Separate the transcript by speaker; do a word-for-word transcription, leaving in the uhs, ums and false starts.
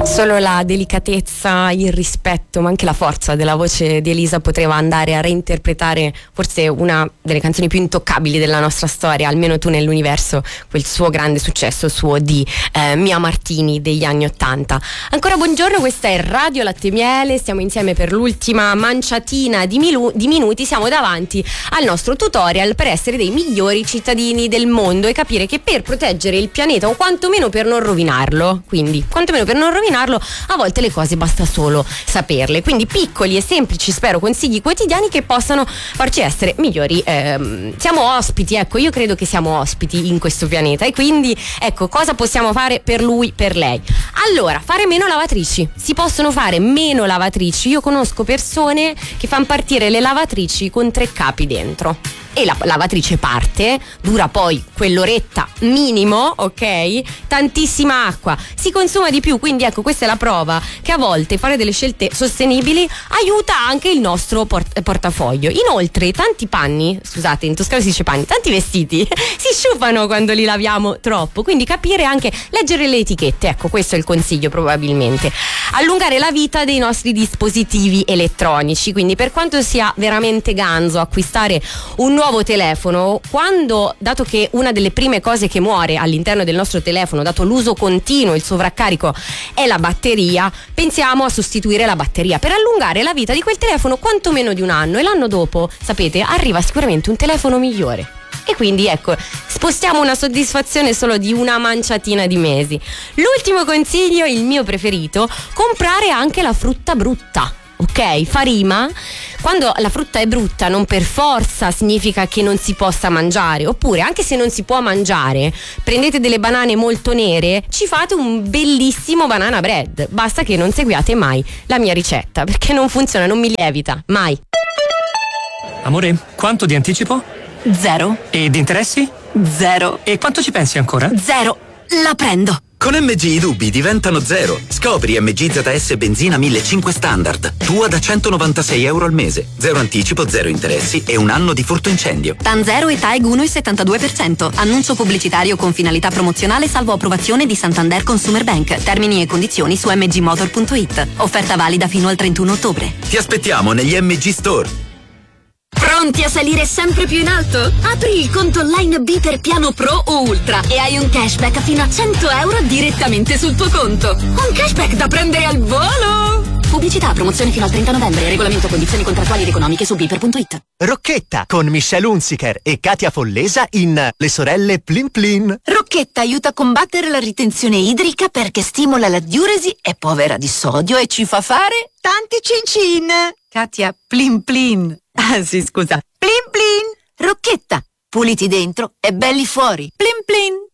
Speaker 1: Solo la delicatezza, il rispetto, ma anche la forza della voce di Elisa poteva andare a reinterpretare forse una delle canzoni più intoccabili della nostra storia, almeno tu nell'universo, quel suo grande successo suo di eh, Mia Martini degli anni ottanta. Ancora buongiorno, questa è Radio Latte Miele, stiamo insieme per l'ultima manciatina di, milu- di minuti, siamo davanti al nostro tutorial per essere dei migliori cittadini del mondo e capire che per proteggere il pianeta, o quantomeno per non rovinarlo, quindi quantomeno per non rovinarlo, a volte le cose basta solo saperle, quindi piccoli e semplici, spero, consigli quotidiani che possano farci essere migliori. Ehm, siamo ospiti, ecco, io credo che siamo ospiti in questo pianeta e quindi ecco cosa possiamo fare per lui, per lei. Allora, fare meno lavatrici, si possono fare meno lavatrici. Io conosco persone che fanno partire le lavatrici con tre capi dentro e la lavatrice parte, dura poi quell'oretta minimo, ok? Tantissima acqua, si consuma di più, quindi ecco, questa è la prova che a volte fare delle scelte sostenibili aiuta anche il nostro port- portafoglio. Inoltre tanti panni, scusate, in toscano si dice panni, tanti vestiti si sciupano quando li laviamo troppo, quindi capire anche, leggere le etichette, ecco, questo è il consiglio probabilmente. Allungare la vita dei nostri dispositivi elettronici, quindi per quanto sia veramente ganzo acquistare un nuovo nuovo telefono, quando, dato che una delle prime cose che muore all'interno del nostro telefono, dato l'uso continuo, il sovraccarico, è la batteria, pensiamo a sostituire la batteria per allungare la vita di quel telefono quantomeno di un anno, e l'anno dopo, sapete, arriva sicuramente un telefono migliore. E quindi ecco, spostiamo una soddisfazione solo di una manciatina di mesi. L'ultimo consiglio, il mio preferito: comprare anche la frutta brutta. Ok, fa rima. Quando la frutta è brutta non per forza significa che non si possa mangiare, oppure anche se non si può mangiare, prendete delle banane molto nere, ci fate un bellissimo banana bread, basta che non seguiate mai la mia ricetta, perché non funziona, non mi lievita, mai.
Speaker 2: Amore, quanto di anticipo?
Speaker 3: Zero.
Speaker 2: E di interessi?
Speaker 3: Zero.
Speaker 2: E quanto ci pensi ancora?
Speaker 3: Zero. La prendo.
Speaker 4: Con M G i dubbi diventano zero. Scopri M G Z S benzina millecinquecento standard. Tua da centonovantasei euro al mese. Zero anticipo, zero interessi e un anno di furto incendio.
Speaker 3: TAN zero e TAEG uno virgola settantadue per cento. Annuncio pubblicitario con finalità promozionale salvo approvazione di Santander Consumer Bank. Termini e condizioni su m g motor punto i t. Offerta valida fino al trentuno ottobre.
Speaker 4: Ti aspettiamo negli M G Store.
Speaker 5: Pronti a salire sempre più in alto? Apri il conto online Biter Piano Pro o Ultra e hai un cashback fino a cento euro direttamente sul tuo conto. Un cashback da prendere al volo!
Speaker 3: Pubblicità, promozione fino al trenta novembre. Regolamento, condizioni contrattuali ed economiche su biper punto i t.
Speaker 6: Rocchetta con Michelle Hunziker e Katia Follesa in Le sorelle Plin Plin.
Speaker 7: Rocchetta aiuta a combattere la ritenzione idrica perché stimola la diuresi, è povera di sodio e ci fa fare tanti cin cin. Katia, Plin Plin. Ah sì, scusa. Plin Plin. Rocchetta, puliti dentro e belli fuori. Plin Plin.